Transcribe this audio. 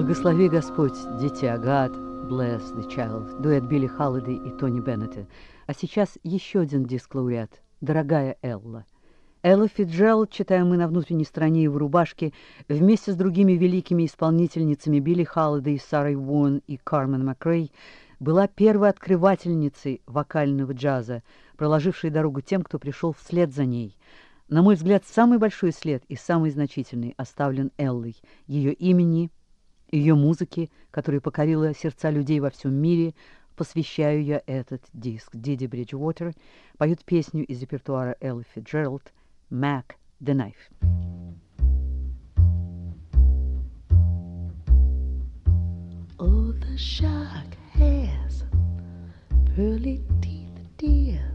Благослови Господь, дитя, God bless the child, дуэт Билли Холлидей и Тони Беннета. А сейчас еще один диск-лауреат, дорогая Элла. Элла Фицджеральд, читаем мы на внутренней стороне его рубашки, вместе с другими великими исполнительницами Билли Холлидей, Сарой Вон и Кармен Макрей, была первой открывательницей вокального джаза, проложившей дорогу тем, кто пришел вслед за ней. На мой взгляд, самый большой след и самый значительный оставлен Эллой, ее имени, ее музыки, которая покорила сердца людей во всем мире. Посвящаю я этот диск. Диди Бриджвотер поет песню из репертуара Эллы Фицджеральд «Mac the Knife». Oh, the shark has pearly teeth, dear.